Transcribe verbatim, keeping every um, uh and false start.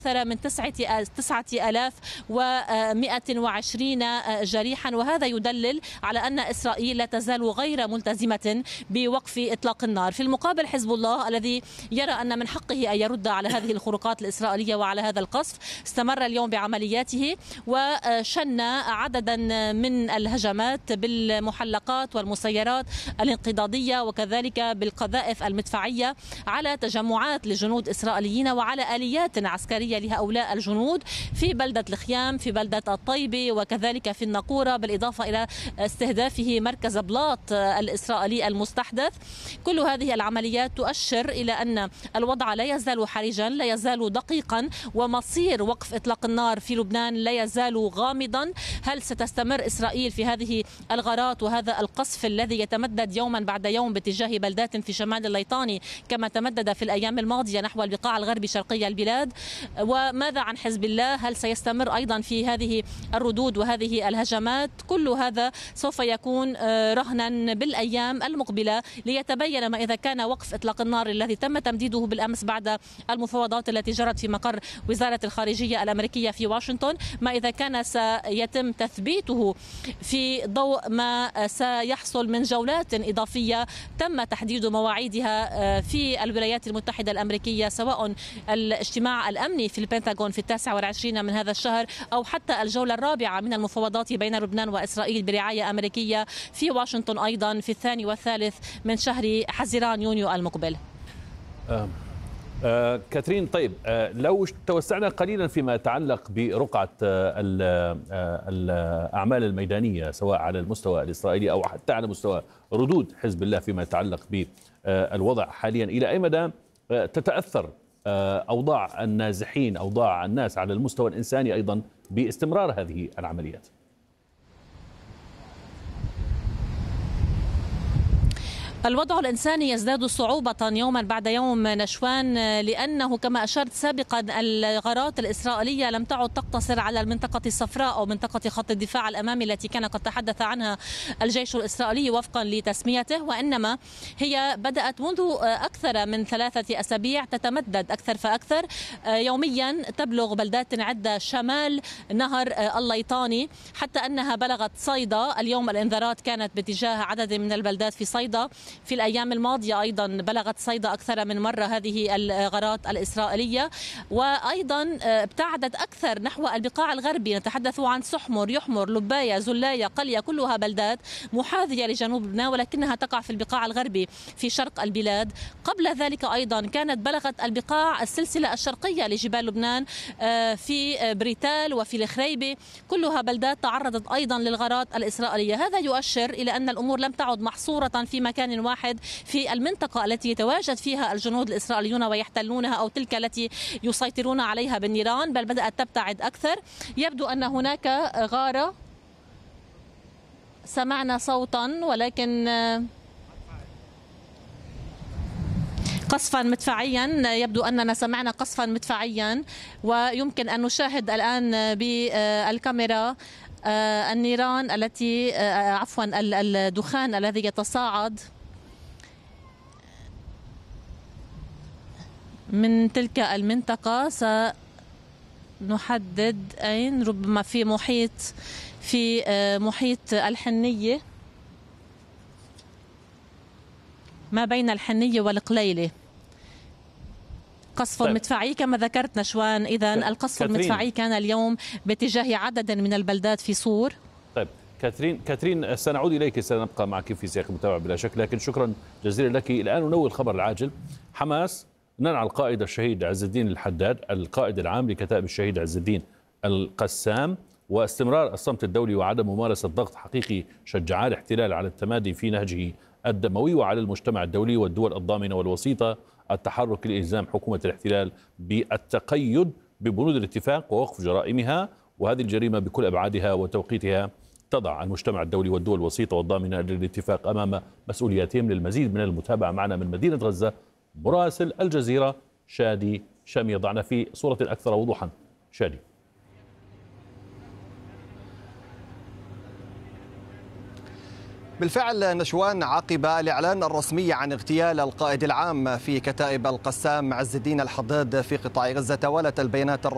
أكثر من تسعة آلاف ومئة وعشرين جريحا، وهذا يدلل على أن إسرائيل لا تزال غير ملتزمة بوقف إطلاق النار. في المقابل حزب الله الذي يرى أن من حقه أن يرد على هذه الخروقات الإسرائيلية وعلى هذا القصف استمر اليوم بعملياته وشن عددا من الهجمات بالمحلقات والمسيرات الانقضاضية وكذلك بالقذائف المدفعية على تجمعات لجنود إسرائيليين وعلى آليات عسكرية لهؤلاء الجنود في بلدة الخيام، في بلدة الطيبة وكذلك في الناقورة، بالإضافة إلى استهدافه مركز بلاط الإسرائيلي المستحدث. كل هذه العمليات تؤشر إلى أن الوضع لا يزال حرجا، لا يزال دقيقا، ومصير وقف إطلاق النار في لبنان لا يزال غامضا. هل ستستمر إسرائيل في هذه الغارات وهذا القصف الذي يتمدد يوما بعد يوم باتجاه بلدات في شمال الليطاني كما تمدد في الأيام الماضية نحو البقاع الغربي شرقي البلاد؟ وماذا عن حزب الله؟ هل سيستمر أيضا في هذه الردود وهذه الهجمات؟ كل هذا سوف يكون رهنا بالأيام المقبلة ليتبين ما إذا كان وقف إطلاق النار الذي تم تمديده بالأمس بعد المفاوضات التي جرت في مقر وزارة الخارجية الأمريكية في واشنطن، ما إذا كان سيتم تثبيته في ضوء ما سيحصل من جولات إضافية تم تحديد مواعيدها في الولايات المتحدة الأمريكية، سواء الاجتماع الأمني في البنتاغون في التاسع والعشرين من هذا الشهر أو حتى الجولة الرابعة من المفاوضات بين لبنان وإسرائيل برعاية أمريكية في واشنطن أيضا في الثاني والثالث من شهر حزيران يونيو المقبل. آه. آه كاترين، طيب آه لو توسعنا قليلا فيما يتعلق برقعة آه الأعمال الميدانية سواء على المستوى الإسرائيلي أو حتى على مستوى ردود حزب الله فيما يتعلق بالوضع حاليا، إلى أي مدى آه تتأثر آه أوضاع النازحين، أوضاع الناس على المستوى الإنساني أيضا باستمرار هذه العمليات؟ الوضع الإنساني يزداد صعوبة يوما بعد يوم نشوان، لأنه كما أشرت سابقا الغارات الإسرائيلية لم تعد تقتصر على المنطقة الصفراء أو منطقة خط الدفاع الأمامي التي كان قد تحدث عنها الجيش الإسرائيلي وفقا لتسميته، وإنما هي بدأت منذ أكثر من ثلاثة أسابيع تتمدد أكثر فأكثر. يوميا تبلغ بلدات عدة شمال نهر الليطاني حتى أنها بلغت صيدا. اليوم الإنذارات كانت باتجاه عدد من البلدات في صيدا. في الأيام الماضية أيضا بلغت صيدا أكثر من مرة هذه الغارات الإسرائيلية، وأيضا ابتعدت أكثر نحو البقاع الغربي. نتحدث عن سحمر، يحمر، لباية، زلاية، قلية، كلها بلدات محاذية لجنوب لبنان ولكنها تقع في البقاع الغربي في شرق البلاد. قبل ذلك أيضا كانت بلغت البقاع السلسلة الشرقية لجبال لبنان في بريتال وفي الخريبة، كلها بلدات تعرضت أيضا للغارات الإسرائيلية. هذا يؤشر إلى أن الأمور لم تعد محصورة في مكان واحد في المنطقة التي يتواجد فيها الجنود الإسرائيليون ويحتلونها أو تلك التي يسيطرون عليها بالنيران، بل بدأت تبتعد أكثر. يبدو أن هناك غارة، سمعنا صوتا ولكن قصفا مدفعيا، يبدو أننا سمعنا قصفا مدفعيا، ويمكن أن نشاهد الآن بالكاميرا النيران التي عفوا الدخان الذي يتصاعد من تلك المنطقة. سنحدد أين، ربما في محيط في محيط الحنية، ما بين الحنية والقليلة. قصف طيب. مدفعي كما ذكرت نشوان. إذن القصف كاترين. المدفعي كان اليوم باتجاه عدد من البلدات في صور. طيب كاترين كاترين سنعود إليك، سنبقى معك في سياق المتابعة بلا شك، لكن شكرا جزيلا لك. الآن ننوي الخبر العاجل. حماس ننعى القائد الشهيد عز الدين الحداد القائد العام لكتائب الشهيد عز الدين القسام، واستمرار الصمت الدولي وعدم ممارسة ضغط حقيقي شجعا الاحتلال على التمادي في نهجه الدموي، وعلى المجتمع الدولي والدول الضامنة والوسيطة التحرك لإلزام حكومة الاحتلال بالتقيد ببنود الاتفاق ووقف جرائمها، وهذه الجريمة بكل أبعادها وتوقيتها تضع المجتمع الدولي والدول الوسيطة والضامنة للاتفاق أمام مسؤولياتهم. للمزيد من المتابعة معنا من مدينة غزة مراسل الجزيرة شادي شامي يضعنا في صورة أكثر وضوحا. شادي. بالفعل نشوان، عقب الإعلان الرسمي عن اغتيال القائد العام في كتائب القسام عز الدين الحداد في قطاع غزة، توالت البيانات